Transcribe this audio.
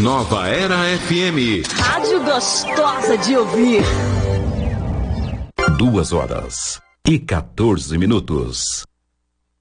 Nova Era FM. Rádio gostosa de ouvir. 2 horas e 14 minutos.